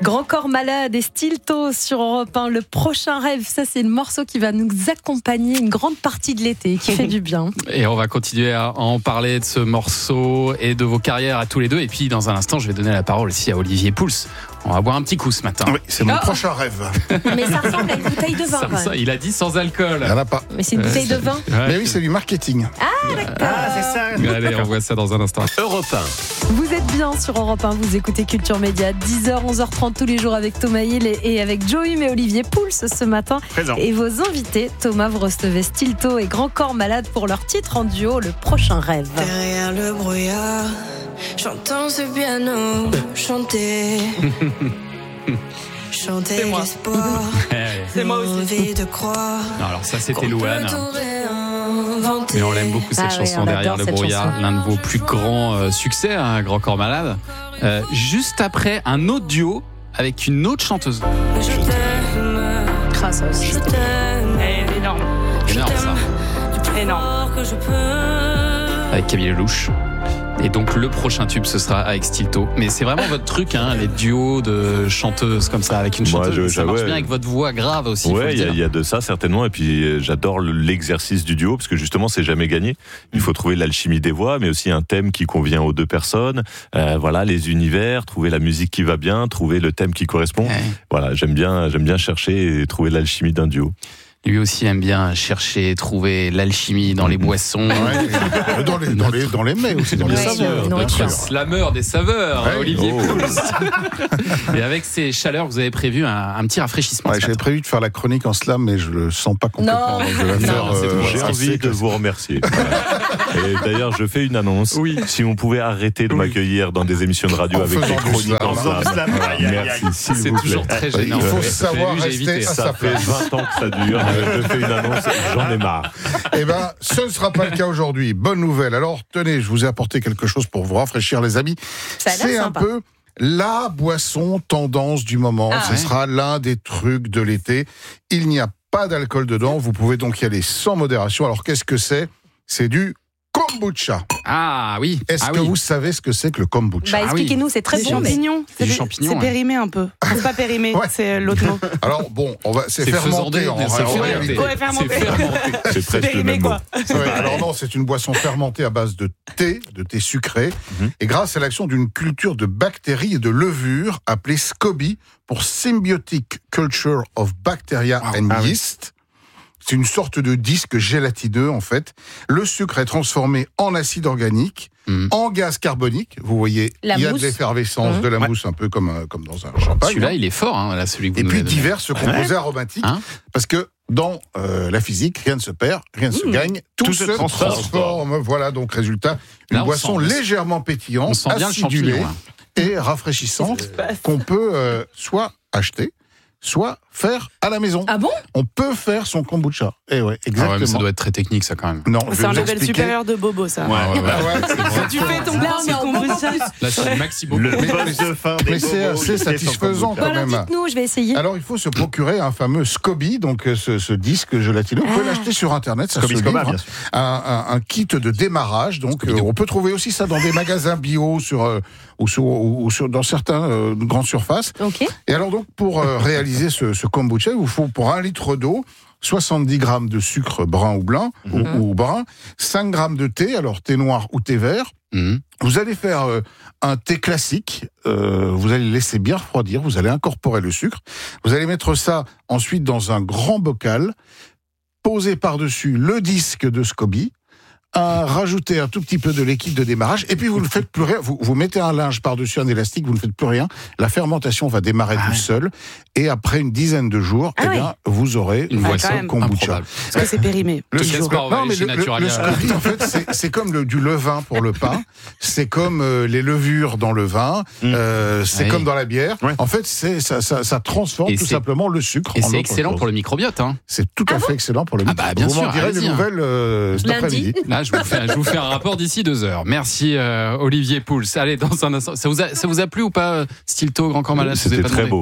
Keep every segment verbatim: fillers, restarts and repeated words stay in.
Grand Corps Malade et Stilto sur Europe un. Le prochain rêve, ça c'est le morceau qui va nous accompagner une grande partie de l'été, qui fait du bien. Et on va continuer à en parler de ce morceau et de vos carrières à tous les deux. Et puis dans un instant, je vais donner la parole aussi à Olivier Pouls. On va boire un petit coup ce matin. Oui, c'est mon Oh. prochain rêve. Mais ça ressemble à une bouteille de vin. Ça, ça, il a dit sans alcool. Il n'y en a pas. Mais c'est une bouteille de vin. Ouais. Mais oui, c'est du marketing. Ah, d'accord. Ah, c'est ça. Allez, on voit ça dans un instant. Europe un. Vous êtes bien sur Europe un, vous écoutez Culture Média, dix heures, onze heures trente tous les jours avec Thomas Hill et, et avec Joey et Olivier Pouls ce matin. Présent. Et vos invités, Thomas, vous recevez Stilto et Grand Corps Malade pour leur titre en duo, Le Prochain Rêve. Derrière le brouillard, j'entends ce piano chanter. Chanter C'est moi. l'espoir, C'est moi aussi. l'envie de croire. Non, alors ça, qu'on c'était peut Louane. tout réinventer. Mais on l'aime beaucoup cette Ah oui, chanson, on Derrière adore le cette brouillard, chanson. l'un de vos plus grands euh, succès, hein, Grand Corps Malade. Euh, juste après, un autre duo avec une autre chanteuse. Je t'aime, Ah, ça aussi. je t'aime. Eh, énorme. Énorme ça. Du plus Énorme. fort que je peux. Avec Camille Lelouch. Et donc le prochain tube, ce sera avec Stilto. Mais c'est vraiment votre truc, hein, les duos de chanteuses comme ça, avec une Moi, chanteuse. je- ça marche ouais. bien avec votre voix grave aussi. faut Ouais, le il y, a- dire. il y a de ça certainement. Et puis euh, j'adore le- l'exercice du duo parce que justement c'est jamais gagné. Il faut trouver l'alchimie des voix, mais aussi un thème qui convient aux deux personnes. Euh, voilà, les univers, trouver la musique qui va bien, trouver le thème qui correspond. Ouais. Voilà, j'aime bien, j'aime bien chercher et trouver l'alchimie d'un duo. Lui aussi aime bien chercher, trouver l'alchimie dans les boissons. Ouais, et dans, les, dans, les, dans les mets aussi, dans les Ouais, saveurs. une bien nourriture. sûr. Slameur des saveurs, Ouais. Olivier Oh. Pouls. Et avec ces chaleurs, vous avez prévu un, un petit rafraîchissement. Ouais, ce J'avais matin. prévu de faire la chronique en slam, mais je le sens pas complètement. Non. Donc je vais la Non, faire, c'est euh, trop J'ai assez envie de classique. vous remercier. Voilà. Et d'ailleurs, je fais une annonce. Oui. Si on pouvait arrêter de m'accueillir dans des émissions de radio En avec des faisant du chroniques slam. en En faisant slam. du slam. Voilà, Aïe, aïe, aïe. Merci, s'il C'est vous plaît. toujours très Il gênant. faut Ouais. savoir J'ai rester évité. à Ça sa fait place. vingt ans que ça dure. Je fais une annonce, j'en ai marre. Eh ben, ce ne sera pas le cas aujourd'hui. Bonne nouvelle. Alors, tenez, je vous ai apporté quelque chose pour vous rafraîchir, les amis. Ça a l'air C'est un sympa. peu la boisson tendance du moment. Ah, Ce ouais. sera l'un des trucs de l'été. Il n'y a pas d'alcool dedans. Vous pouvez donc y aller sans modération. Alors, qu'est-ce que c'est ? C'est du kombucha. Ah oui. Est-ce ah, que oui. vous savez ce que c'est que le kombucha Bah, expliquez-nous, c'est très Des bon. mais- champignons. C'est du des- champignon, C'est ouais. périmé un peu. C'est pas périmé, Ouais. c'est l'autre mot. Alors, bon, on va, c'est C'est fermenté faisandé, en, c'est en fermenté. réalité. Ouais, fermenté. C'est fermenté. C'est presque le Périmé, même mot. quoi. Ouais, alors non, c'est une boisson fermentée à base de thé, de thé sucré, Mhm. et grâce à l'action d'une culture de bactéries et de levures appelée SCOBY, pour Symbiotic Culture of Bacteria Wow. and Ah oui. Yeast. C'est une sorte de disque gélatineux, en fait. Le sucre est transformé en acide organique, Mhm. en gaz carbonique. Vous voyez, La il y a mousse. de l'effervescence, Mhm. de la Ouais. mousse, un peu comme, euh, comme dans un champagne. Celui-là, hein. il est fort, hein, là, celui que vous Et nous puis avez donné. diverses composés aromatiques, Hein parce que dans euh, la physique, rien ne se perd, rien ne se gagne, tout, Tout se se transforme. transforme. Voilà, donc résultat, une Là, on boisson sent- légèrement On pétillante, sent bien le acidulée champignon. là. et rafraîchissante qu'on peut euh, soit acheter, soit faire à la maison. Ah bon ? On peut faire son kombucha. Eh ouais, Ah exactement. ouais, mais ça doit être très technique, ça, quand même. Non, je C'est vais un vous level expliquer. supérieur de bobo, ça. Ouais, ouais, ouais. Ah ouais, c'est Tu fais ton Là, plan, on est c'est en kombucha. Là, c'est maxi beaucoup. Le Mais- poste de fin des mais c'est bobos, assez c'est satisfaisant sans quand Alors même. dites-nous, je vais essayer. Alors, il faut se procurer un fameux SCOBY, donc euh, ce, ce disque gélatineux. Vous pouvez Ah. l'acheter sur Internet, ça Scoby se Scoba, livre. bien sûr. Un, un- un kit de démarrage. Donc, euh, on peut trouver aussi ça dans des magasins bio sur, euh, ou, sur, ou, ou sur, dans certaines euh, grandes surfaces. Ok. Et alors, donc, pour euh, réaliser ce, ce kombucha, il vous faut pour un litre d'eau soixante-dix grammes de sucre brun ou blanc, ou, ou brun, cinq grammes de thé, alors thé noir ou thé vert. Mhm. Vous allez faire euh, un thé classique, euh, vous allez le laisser bien refroidir, vous allez incorporer le sucre, vous allez mettre ça ensuite dans un grand bocal, poser par-dessus le disque de SCOBY, un, rajouter un tout petit peu de liquide de démarrage, et puis vous ne faites plus rien, vous, vous mettez un linge par-dessus un élastique, vous ne faites plus rien, la fermentation va démarrer Ah toute ouais. seule, et après une dizaine de jours, Ah eh bien, vous aurez Une Ah, boisson quand même. kombucha. improbable. Parce que c'est périmé. Le Te sucre- casse pas, on va non, aller mais chez le, le, Naturalia. le SCOBY, en fait, c'est, c'est comme le, du levain pour le pain, c'est comme euh, les levures dans le vin, euh, c'est Oui. comme dans la bière. Ouais. En fait, c'est, ça, ça, ça transforme Et tout c'est- simplement le sucre Et en c'est autre excellent chose. pour le microbiote. Hein. C'est tout à fait excellent pour le Ah micro. bah, bien Vous m'en sûr, direz des allez-y, hein. nouvelles euh, cet Lundi. après-midi. Là, je vous, fais, je vous fais un rapport d'ici deux heures. Merci euh, Olivier Pouls. Allez, dans un instant. Ça vous a, ça vous a plu ou pas, Stilto, Grand Corps Malade? Je vous ai C'était pas très demandé. beau.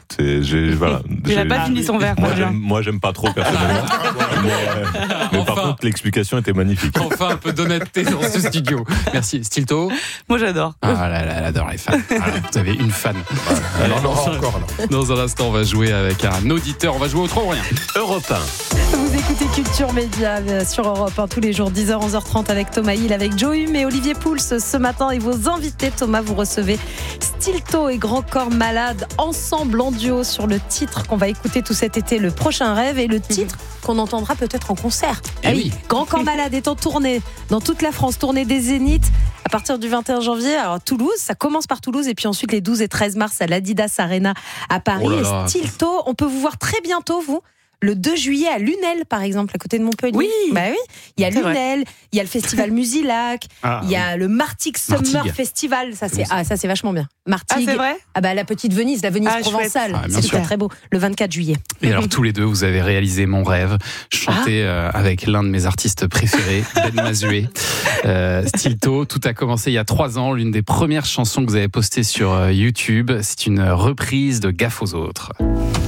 C'est, j'ai, voilà. Il n'a J'ai- pas fini son verre. Moi, Fabien. j'aime, moi, j'aime pas trop personnellement. mais euh, mais par Enfin. contre, l'explication était magnifique. Enfin, un peu d'honnêteté dans ce studio. Merci. Stilto. Moi, j'adore. Ah là là, elle adore les fans. Ah, vous avez une fan. Alors, on aura encore alors. Dans un instant, on va jouer avec un auditeur. On va jouer au trop ou rien. Europe un. Vous écoutez Culture Média euh, sur Europe un tous les jours, dix heures, onze heures trente avec Thomas Hill, avec Joe Hume et Olivier Pouls ce matin. Et vos invités, Thomas, vous recevez Stilto et Grand Corps Malade ensemble en duo sur le titre qu'on va écouter tout cet été, Le Prochain Rêve, et le titre qu'on entendra peut-être en concert. Eh Ah oui. Grand Corps Malade est en tournée dans toute la France, tournée des Zéniths à partir du vingt et un janvier. Alors Toulouse, ça commence par Toulouse et puis ensuite les douze et treize mars à l'Adidas Arena à Paris. Oh là là. Et Stilto, on peut vous voir très bientôt, vous. Le deux juillet à Lunel, par exemple, à côté de Montpellier. Oui. Bah oui. Il y a C'est vrai. Lunel, il y a le festival Musilac, Ah, il y a le Martigues Summer Martigues. Festival. Ça, c'est, C'est bon, ah, ça, c'est vachement bien. Ah, Martigues. c'est vrai? Ah, bah, la petite Venise, la Venise Ah, provençale. chouette. Ah, bien c'est sûr. très, très beau. Le vingt-quatre juillet. Et alors tous les deux, vous avez réalisé mon rêve, chanter Ah. euh, avec l'un de mes artistes préférés, Ben Mazué. Euh, Stilto, tout a commencé il y a trois ans. L'une des premières chansons que vous avez postées sur euh, YouTube, c'est une reprise de Gaffe aux autres.